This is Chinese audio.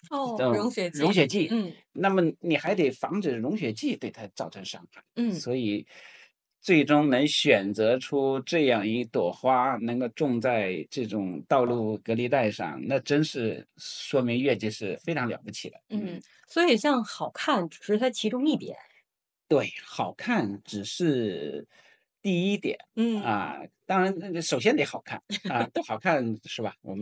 哦， 这种溶血剂， 溶血剂， 嗯那么你还得防止溶血剂对它造成伤害。 嗯所以最终能选择出这样一朵花，能够种在这种道路隔离带上，那真是说明月季是非常了不起的。 嗯，所以像好看只是它其中一点， 对，好看只是第一点嗯。 啊，当然首先得好看啊，好看是吧？我们